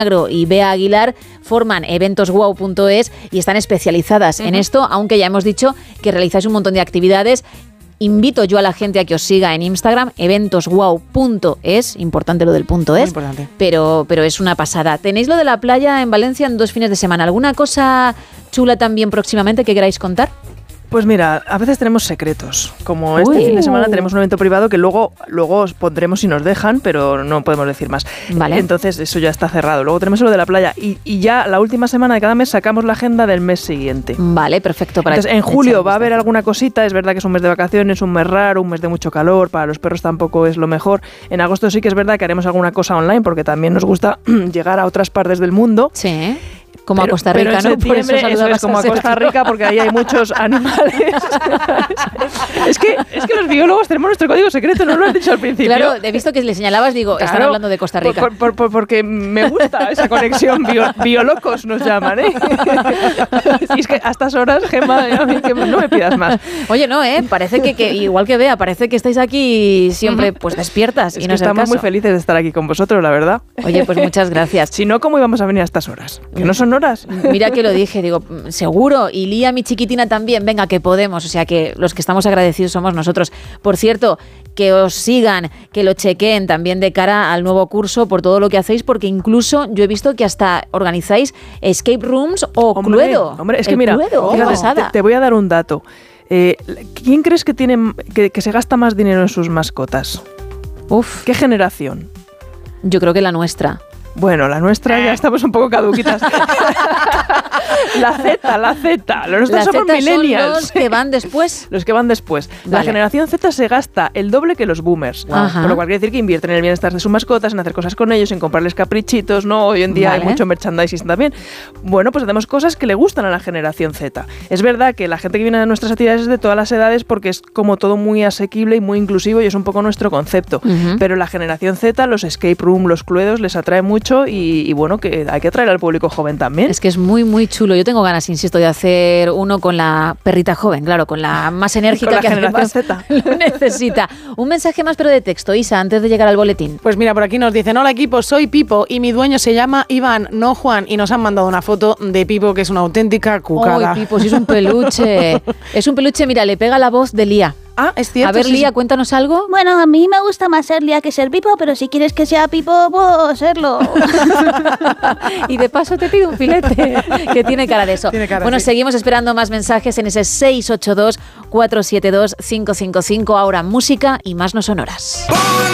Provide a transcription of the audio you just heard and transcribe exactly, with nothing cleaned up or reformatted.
Agro y Bea Aguilar forman eventos wow punto es y están especializadas uh-huh. en esto, aunque ya hemos dicho que realizáis un montón de actividades. Invito yo a la gente a que os siga en Instagram, eventos wow punto es, importante lo del punto es, pero, pero es una pasada. Tenéis lo de la playa en Valencia en dos fines de semana. ¿Alguna cosa chula también próximamente que queráis contar? Pues mira, a veces tenemos secretos, como Uy. este fin de semana tenemos un evento privado que luego, luego os pondremos si nos dejan, pero no podemos decir más. Vale. Entonces eso ya está cerrado. Luego tenemos lo de la playa y, y ya la última semana de cada mes sacamos la agenda del mes siguiente. Vale, perfecto. Para Entonces en julio va a haber alguna cosita, es verdad que es un mes de vacaciones, un mes raro, un mes de mucho calor, para los perros tampoco es lo mejor. En agosto sí que es verdad que haremos alguna cosa online porque también nos gusta llegar a otras partes del mundo. Sí. Como pero, a Costa Rica, pero ¿no? Por eso, eso es como a Costa Rica, porque ahí hay muchos animales. es, que, es que los biólogos tenemos nuestro código secreto, no lo has dicho al principio. Claro, he visto que le señalabas, digo, claro, están hablando de Costa Rica. Por, por, por, porque me gusta esa conexión, bio, biolocos nos llaman, ¿eh? Y es que a estas horas, Gemma, no me pidas más. Oye, no, ¿eh? Parece que, que igual que Bea, parece que estáis aquí siempre pues despiertas. Es y que no es estamos el caso. muy felices de estar aquí con vosotros, la verdad. Oye, pues muchas gracias. Si no, ¿cómo íbamos a venir a estas horas? Que no son horas. Mira que lo dije, digo, seguro, y Lía, mi chiquitina también, venga, que podemos, o sea que los que estamos agradecidos somos nosotros. Por cierto, que os sigan, que lo chequeen también de cara al nuevo curso por todo lo que hacéis, porque incluso yo he visto que hasta organizáis escape rooms o hombre, Cluedo. Hombre, es que el mira, Cluedo, fíjate, te, te voy a dar un dato. Eh, ¿Quién crees que, tiene, que, que se gasta más dinero en sus mascotas? Uf. ¿Qué generación? Yo creo que la nuestra. Bueno, la nuestra ya estamos un poco caduquitas. La Z, la Z. Los nuestros somos millennials. Son los que van después. Los que van después. Vale. La generación Z se gasta el doble que los boomers. Wow. Por lo cual quiere decir que invierten en el bienestar de sus mascotas, en hacer cosas con ellos, en comprarles caprichitos, ¿no? Hoy en día vale. hay mucho merchandising también. Bueno, pues hacemos cosas que le gustan a la generación Z. Es verdad que la gente que viene a nuestras actividades es de todas las edades porque es como todo muy asequible y muy inclusivo y es un poco nuestro concepto. Uh-huh. Pero la generación Z, los escape room, los cluedos, les atrae mucho y, y bueno, que hay que atraer al público joven también. Es que es muy, muy chulo. Yo tengo ganas, insisto, de hacer uno con la perrita joven, claro, con la más enérgica con la que generación Z lo necesita. Un mensaje más, pero de texto, Isa, antes de llegar al boletín. Pues mira, por aquí nos dicen: hola equipo, soy Pipo y mi dueño se llama Iván, no Juan, y nos han mandado una foto de Pipo que es una auténtica cucada. Uy, Pipo, si es un peluche. Es un peluche, mira, le pega la voz de Lía. Ah, es cierto. A ver, sí, Lía, sí. cuéntanos algo. Bueno, a mí me gusta más ser Lía que ser Pipo, pero si quieres que sea Pipo, puedo serlo. Y de paso te pido un filete, que tiene cara de eso. Tiene cara, bueno, sí. seguimos esperando más mensajes en ese seis ocho dos, cuatro siete dos, cinco cinco cinco. Ahora música y más no sonoras.